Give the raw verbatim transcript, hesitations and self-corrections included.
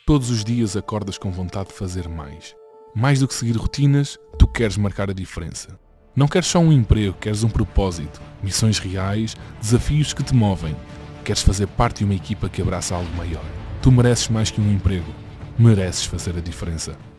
Todos os dias acordas com vontade de fazer mais. Mais do que seguir rotinas, tu queres marcar a diferença. Não queres só um emprego, queres um propósito, missões reais, desafios que te movem. Queres fazer parte de uma equipa que abraça algo maior. Tu mereces mais que um emprego. Mereces fazer a diferença.